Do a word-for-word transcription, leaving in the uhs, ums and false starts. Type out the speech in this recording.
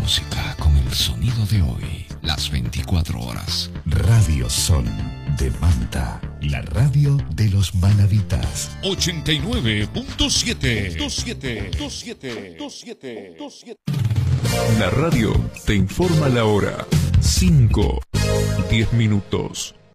música con el sonido de hoy, las veinticuatro horas. Radio Sol de Manta, la radio de los manavitas. ochenta y nueve punto siete. La radio te informa la hora. cinco, diez minutos.